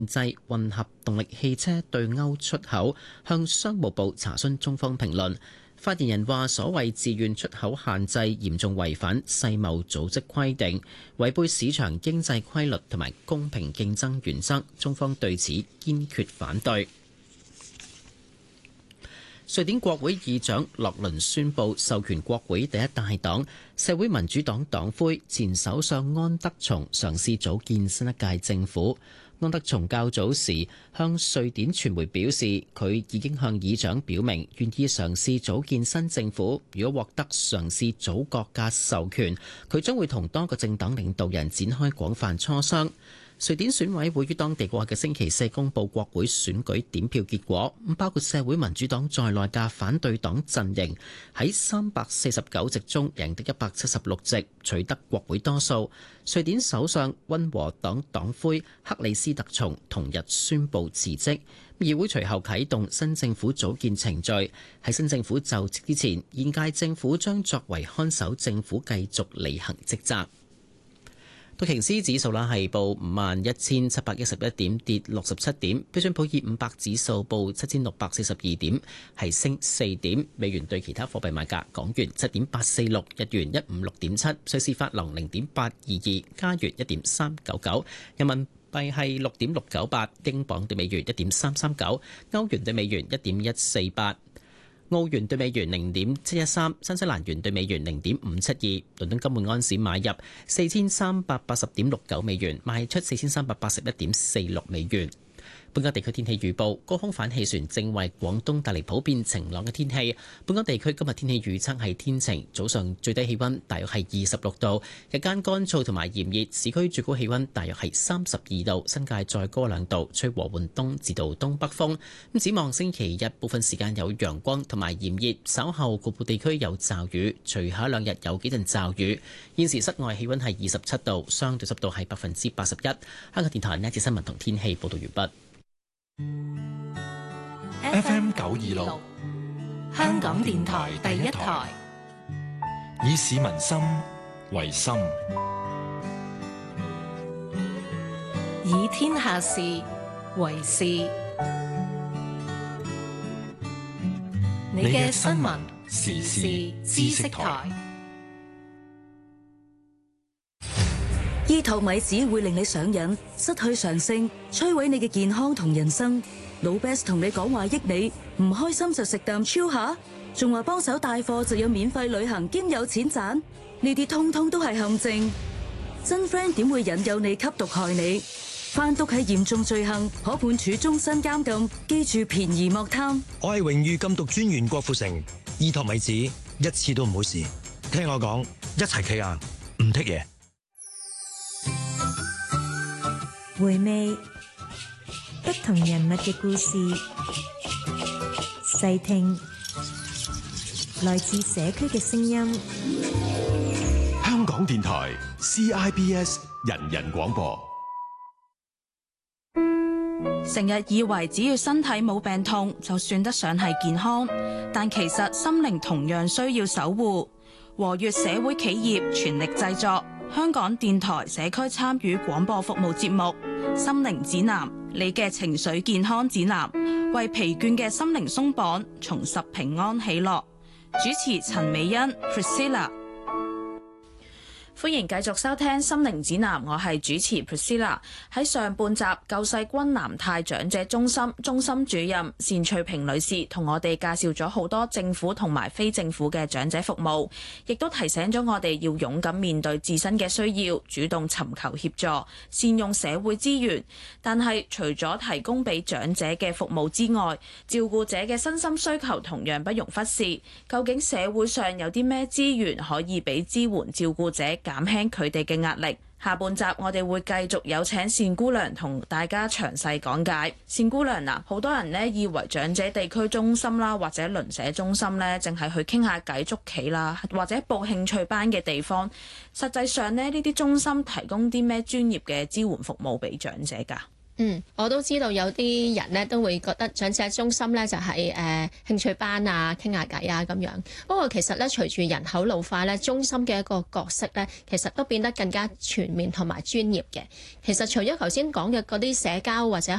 制混合動力汽車對歐出口，向商務部查詢中方評論。發言人話：所謂自願出口限制嚴重違反世貿組織規定，違背市場經濟規律同埋公平競爭原則，中方對此堅決反對。瑞典國會議長洛倫宣布授權國會第一大黨社會民主黨黨魁前首相安德松嘗試組建新一屆政府。安德松較早時向瑞典傳媒表示，佢已經向議長表明願意嘗試組建新政府。如果獲得嘗試組閣嘅授權，佢將會同多個政黨領導人展開廣泛磋商。瑞典選委會於當地過去嘅星期四公佈國會選舉點票結果，包括社會民主黨在內嘅反對黨陣營喺349席中贏得176席，取得國會多數。瑞典首相溫和黨黨魁克里斯特松同日宣布辭職，議會隨後啟動新政府組建程序。喺新政府就職之前，現屆政府將作為看守政府繼續履行職責。道瓊斯指數係報51,711點，跌67點。標準普爾500指數報7,642點，係升4點。美元對其他貨幣買價：港元7.846，日元156.7，瑞士法郎0.822，加元1.399，人民幣係6.698，英鎊對美元1.339，歐元對美元1.148。澳元對美元0.713，新西蘭元對美元0.572，倫敦金每安士買入4380.69美元，賣出4381.46美元。本港地區天氣預報，高空反氣旋正為廣東帶嚟普遍晴朗嘅天氣。本港地區今日天氣預測係天晴，早上最低氣溫大約係26度，日間乾燥同埋炎熱，市區最高氣溫大約係32度，新界再高2度，吹和緩東至到東北風。展望星期日部分時間有陽光同埋炎熱，稍後局部地區有驟雨，隨後2日有幾陣驟雨。現時室外氣溫係27度，相對濕度係81%。香港電台呢一節新聞同天氣報道完畢。 FM 926，香港電台第一台，以市民心為心， 以天下事為事。你嘅新聞時事知識台。 醫托米只會令你上癮，失去常性，摧毀你嘅健康同人生。老 Best 同你講話益你，唔開心就食啖超下，仲話幫手帶貨就有免費旅行兼有錢賺，呢啲通通都係陷阱。真 friend 點會引誘你吸毒害你？販毒係嚴重罪行，可判處終身監禁。記住便宜莫貪。 我係榮譽禁毒專員郭富城，醫托米子一次都唔好試。聽我講，一齊企硬，唔剔嘢。 回味不同人物嘅故事，細聽來自社區嘅聲音。 香港電台 CIBS 人人廣播。 成日以為只要身體冇病痛就算得上係健康，但其實心靈同樣需要守護。和悅社會企業全力製作香港電台社區參與廣播服務節目《心靈指南》，你嘅情緒健康指南，為疲倦嘅心靈鬆綁，重拾平安喜樂。主持陳美欣 Priscilla。歡迎繼續收聽《心靈指南》，我係主持 Priscilla。喺上半集，救世軍南泰長者中心主任單翠萍女士同我哋介紹咗好多政府同埋非政府嘅長者服務，亦都提醒咗我哋要勇敢面對自身嘅需要，主動尋求協助，善用社會資源。但係除咗提供俾長者嘅服務之外，照顧者嘅身心需求同樣不容忽視。究竟社會上有啲咩資源可以俾支援照顧者，減輕佢哋嘅壓力？下半集我哋會繼續有請單姑娘同大家詳細講解。單姑娘啊，好多人呢以為長者地區中心啦，或者鄰舍中心呢，淨係去傾下偈捉棋啦，或者報興趣班嘅地方。實際上呢，呢啲中心提供啲咩專業嘅支援服務俾長者㗎？ 我都知道有啲人咧都會覺得長者中心咧就係興趣班啊，傾下偈啊咁樣。不過其實咧隨住人口老化咧，中心嘅一個角色咧，其實都變得更加全面同埋專業嘅。其實除咗頭先講嘅嗰啲社交或者